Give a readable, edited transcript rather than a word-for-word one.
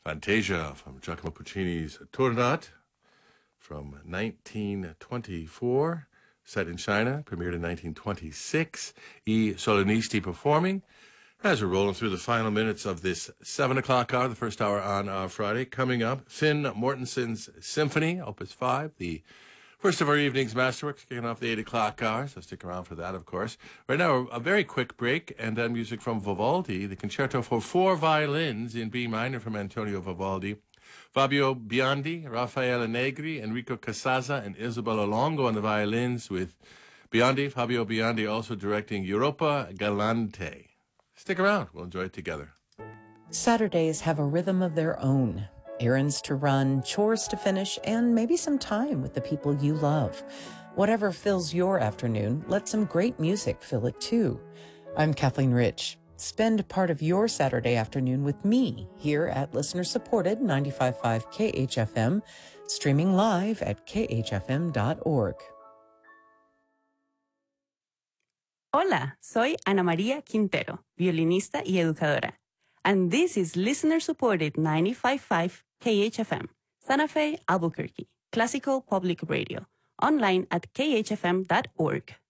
Fantasia from Giacomo Puccini's Turandot from 1924, set in China, premiered in 1926. I Solonisti performing. As we're rolling through the final minutes of this 7 o'clock hour, the first hour on Friday, coming up, Finn Mortensen's Symphony, Opus 5, the first of our evening's masterworks, kicking off the 8 o'clock hour, so stick around for that, of course. Right now, a very quick break, and then music from Vivaldi, the Concerto for 4 Violins in B minor from Antonio Vivaldi. Fabio Biondi, Raffaele Negri, Enrico Casaza, and Isabella Longo on the violins, with Fabio Biondi also directing Europa Galante. Stick around. We'll enjoy it together. Saturdays have a rhythm of their own. Errands to run, chores to finish, and maybe some time with the people you love. Whatever fills your afternoon, let some great music fill it too. I'm Kathleen Rich. Spend part of your Saturday afternoon with me here at listener-supported 95.5 KHFM, streaming live at khfm.org. Hola, soy Ana María Quintero, violinista y educadora. And this is listener-supported 95.5 KHFM, Santa Fe, Albuquerque, classical public radio, online at khfm.org.